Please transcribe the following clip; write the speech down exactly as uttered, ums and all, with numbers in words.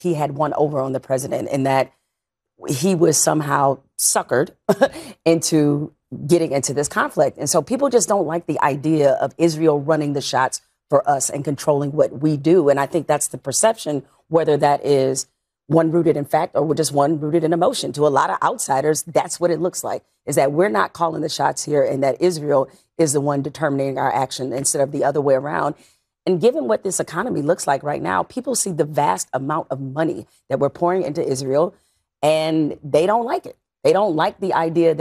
he had won over on the president and that he was somehow suckered into getting into this conflict. And so people just don't like the idea of Israel running the shots for us and controlling what we do. And I think that's the perception, whether that is one rooted in fact or just one rooted in emotion. To a lot of outsiders, that's what it looks like, is that we're not calling the shots here and that Israel is the one determining our action instead of the other way around. And given what this economy looks like right now, people see the vast amount of money that we're pouring into Israel and they don't like it. They don't like the idea that